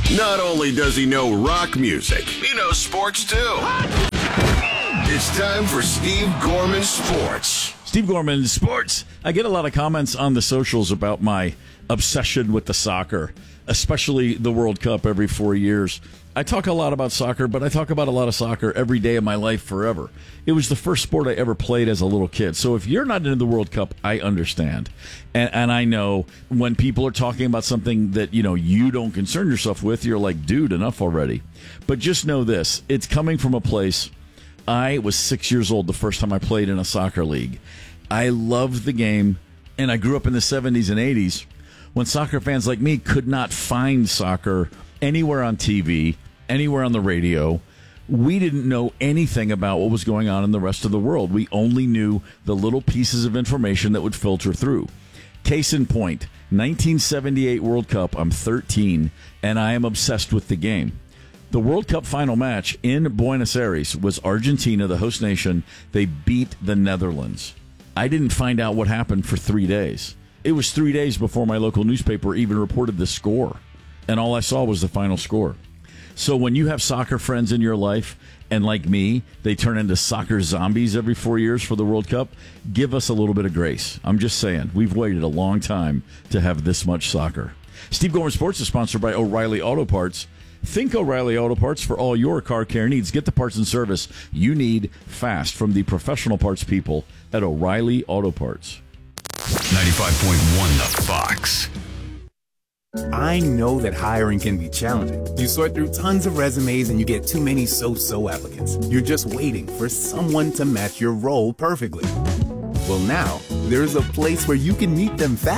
Not only does he know rock music, he knows sports too. It's time for Steve Gorman Sports. Steve Gorman Sports. I get a lot of comments on the socials about my obsession with the soccer, especially the World Cup every 4 years. I talk a lot about soccer, but I talk about a lot of soccer every day of my life forever. It was the first sport I ever played as a little kid. So if you're not into the World Cup, I understand. And I know when people are talking about something that, you don't concern yourself with, you're like, dude, enough already. But just know this. It's coming from a place. I was 6 years old the first time I played in a soccer league. I loved the game, and I grew up in the 70s and 80s when soccer fans like me could not find soccer anywhere on TV, anywhere on the radio. We didn't know anything about what was going on in the rest of the world. We only knew the little pieces of information that would filter through. Case in point, 1978 World Cup, I'm 13, and I am obsessed with the game. The World Cup final match in Buenos Aires was Argentina, the host nation. They beat the Netherlands. I didn't find out what happened for 3 days. It was 3 days before my local newspaper even reported the score. And all I saw was the final score. So when you have soccer friends in your life, and like me, they turn into soccer zombies every 4 years for the World Cup, give us a little bit of grace. I'm just saying, we've waited a long time to have this much soccer. Steve Gorman Sports is sponsored by O'Reilly Auto Parts. Think O'Reilly Auto Parts for all your car care needs. Get the parts and service you need fast from the professional parts people at O'Reilly Auto Parts. 95.1 The Fox. I know that hiring can be challenging. You sort through tons of resumes and you get too many so-so applicants. You're just waiting for someone to match your role perfectly. Well, now, there's a place where you can meet them fast.